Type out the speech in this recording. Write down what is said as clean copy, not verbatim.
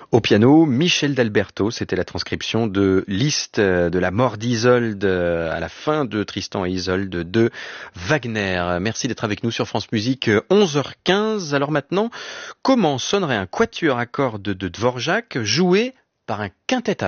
Au piano, Michel d'Alberto, c'était la transcription de Liszt, de la mort d'Isolde à la fin de Tristan et Isolde de Wagner. Merci d'être avec nous sur France Musique, 11h15. Alors maintenant, comment sonnerait un quatuor à cordes de Dvorak joué par un quintet à vent ?